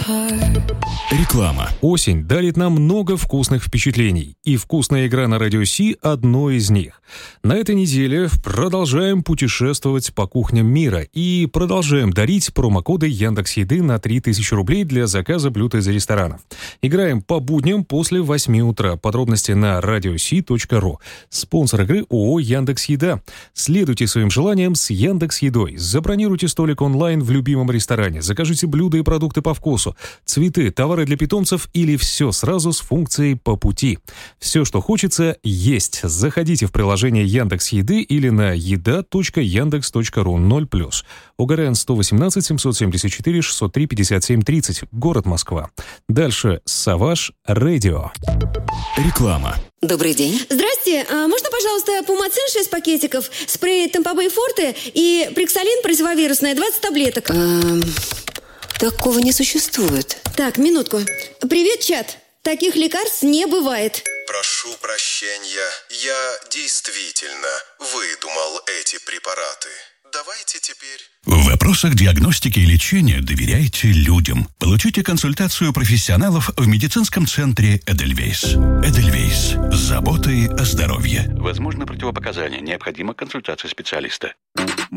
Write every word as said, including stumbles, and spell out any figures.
Реклама. Осень дарит нам много вкусных впечатлений, и вкусная игра на Радио Си – одно из них. На этой неделе продолжаем путешествовать по кухням мира и продолжаем дарить промокоды Яндекс.Еды на три тысячи рублей для заказа блюд из ресторанов. Играем по будням после восьми утра. Подробности на радиоси точка ру. Спонсор игры ООО «Яндекс.Еда». Следуйте своим желаниям с Яндекс.Едой. Забронируйте столик онлайн в любимом ресторане. Закажите блюда и продукты по вкусу. Цветы, товары для питомцев или все сразу с функцией «По пути». Все, что хочется, есть. Заходите в приложение Яндекс.Еды или на еда точка яндекс точка ру. ноль плюс. УГРН сто восемнадцать семьсот семьдесят четыре шестьсот три пятьдесят семь тридцать. Город Москва. Дальше Savage Radio. Реклама. Добрый день. Здрасте. А можно, пожалуйста, Пумацин шесть пакетиков, спрей Тампобей Форте и Приксалин противовирусное двадцать таблеток? Эм, такого не существует. Так, минутку. Привет, чат. Таких лекарств не бывает. Прошу прощения, я действительно выдумал эти препараты. Давайте теперь... В вопросах диагностики и лечения доверяйте людям. Получите консультацию профессионалов в медицинском центре «Эдельвейс». «Эдельвейс» с заботой о здоровье. Возможно противопоказания. Необходима консультация специалиста.